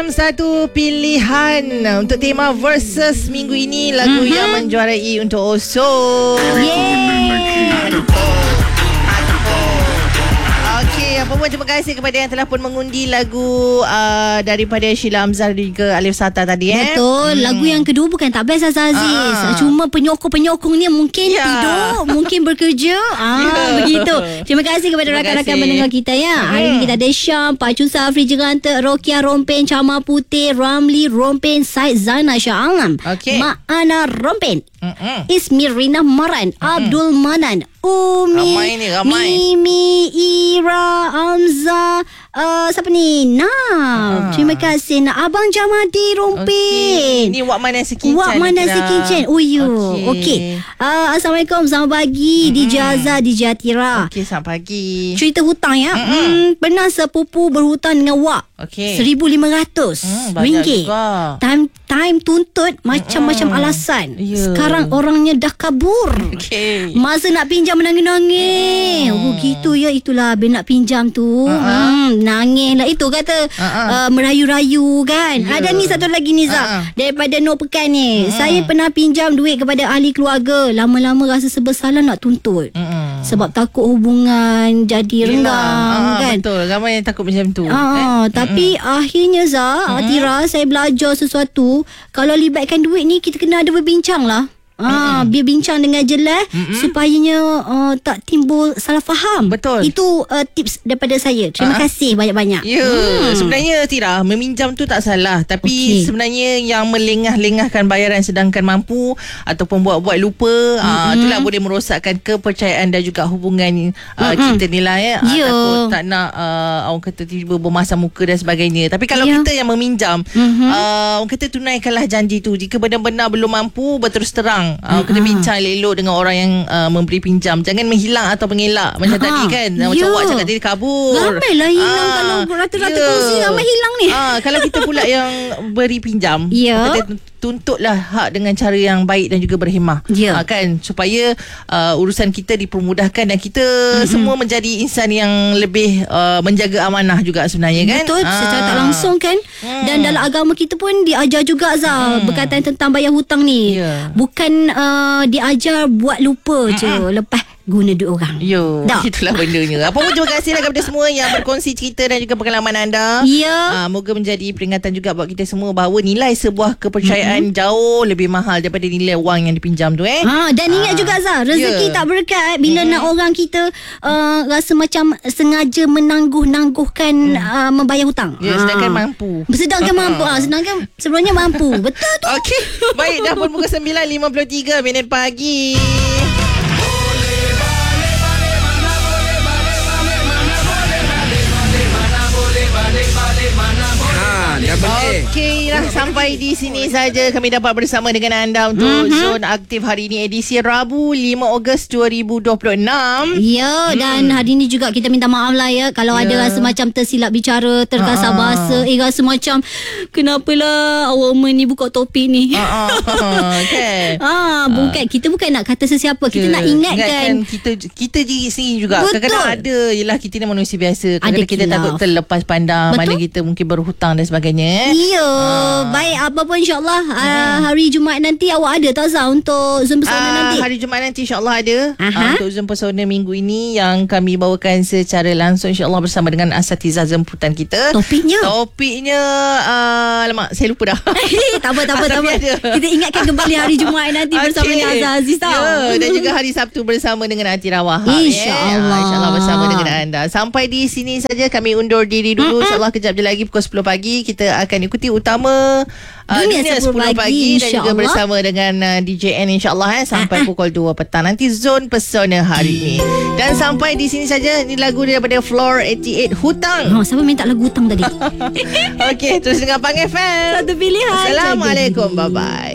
Satu pilihan untuk tema versus minggu ini, lagu yang menjuarai untuk Oso. Okey, apa pun terima kasih kepada yang telah pun mengundi lagu daripada Sheila Amzal dan juga Alif Sata tadi. Betul. Lagu yang kedua bukan tak best Aziz. Cuma penyokong-penyokongnya mungkin tidur, mungkin bekerja. Begitu. Terima kasih kepada rakan-rakan pendengar kita ya. Hari ini kita ada Syam, Pacu Safri Jeranta, Rokia Rompen, Cama Putih, Ramli Rompen, Said Zainal Shah Angam, Mak Ana Rompen, Ismi Rina Maran, Abdul Manan, Umi, Mimi, Ira, Amza, siapa ni? Terima kasih. Abang Jamadi Rompin. Ini Wak Mana Sekincen. Wak Mana Sekincen. Okey. Assalamualaikum. Selamat pagi DJ Azhar, DJ Atira. Okey, selamat pagi. Cerita hutang ya. Pernah sepupu berhutang dengan Wak. RM1,500 ringgit. Time tuntut macam-macam alasan. Sekarang orangnya dah kabur. Masa nak pinjam menangis-nangis. Gitu ya. Itulah bila nak pinjam tu. Nangis lah. Itu kata merayu-rayu kan. Ada ni satu lagi ni Zah, daripada Nur Pekan ni. Saya pernah pinjam duit kepada ahli keluarga. Lama-lama rasa bersalah nak tuntut. Sebab takut hubungan jadi renggang kan. Betul. Ramai yang takut macam tu. Tapi akhirnya Zah, Atira, saya belajar sesuatu. Kalau libatkan duit ni, kita kena ada berbincang lah. Biar bincang dengan jelas supayanya tak timbul salah faham. Betul. Itu tips daripada saya. Terima kasih banyak-banyak. Sebenarnya Tira, meminjam tu tak salah. Tapi sebenarnya yang melengah-lengahkan bayaran sedangkan mampu ataupun buat-buat lupa, itulah boleh merosakkan kepercayaan dan juga hubungan kita ni lah ya. Takut tak nak orang kata tiba-tiba bermasam muka dan sebagainya. Tapi kalau kita yang meminjam, orang kata tunaikanlah janji tu. Jika benar-benar belum mampu, berterus terang. Kena bincang elok dengan orang yang memberi pinjam. Jangan menghilang atau mengelak macam tadi kan. Macam Wak cakap tadi, kabur. Ramai lah hilang. Kalau rata-rata kongsi ramai hilang ni. Kalau kita pula yang beri pinjam, kita tuntutlah hak dengan cara yang baik dan juga berhemah. Kan, supaya urusan kita dipermudahkan dan kita semua menjadi insan yang lebih menjaga amanah juga sebenarnya kan. Betul, secara tak langsung kan. Dan dalam agama kita pun diajar juga Zah, berkaitan tentang bayar hutang ni. Bukan diajar buat lupa je lepas guna duit orang. Itulah bendanya. Apa pun terima kasihlah kepada semua yang berkongsi cerita dan juga pengalaman anda. Moga menjadi peringatan juga buat kita semua bahawa nilai sebuah kepercayaan jauh lebih mahal daripada nilai wang yang dipinjam tu Dan ingat juga Zah, rezeki tak berkat bila nak orang kita rasa macam sengaja menangguh-nangguhkan membayar hutang. Sedangkan mampu. Sedangkan sebenarnya mampu. Betul tu. Okey. Baik, dah pun pukul 9.53 minit pagi. Okeylah, sampai di sini saja kami dapat bersama dengan anda untuk Zon Aktif hari ini, edisi Rabu 5 Ogos 2026. Dan hari ini juga kita minta maaf lah ya kalau ada rasa macam tersilap bicara, terkasar bahasa, rasa macam kenapalah awak ni buka topik ni. Bukan, kita bukan nak kata sesiapa, kita nak ingatkan kita diri sendiri juga. Kadang-kadang ada, yelah, kita ni manusia biasa. Kadang-kadang kita takut terlepas pandang. Mana kita mungkin berhutang dan sebagainya. Baik, apa pun insyaAllah hari Jumaat nanti awak ada tak Zah untuk Zoom Persona nanti? Hari Jumaat nanti insyaAllah ada untuk Zoom Persona minggu ini yang kami bawakan secara langsung insyaAllah bersama dengan asatizah jemputan kita. Topiknya alamak, saya lupa dah. Tak apa. Kita ingatkan kembali hari Jumaat nanti bersama dengan Azhar Aziz tau. Dan juga hari Sabtu bersama dengan Atira Wahab. InsyaAllah bersama dengan anda. Sampai di sini saja kami undur diri dulu. InsyaAllah kejap je lagi pukul 10 pagi kita akan ikuti utama Dunia 10 pagi dan juga bersama dengan DJ N insyaAllah sampai pukul 2 petang. Nanti Zon Persona hari ini. Dan sampai di sini saja. Ini lagu daripada Floor 88, Hutang. Siapa minta lagu hutang tadi? Okey, terus dengan Pang FM. Satu pilihan. Assalamualaikum, bye-bye.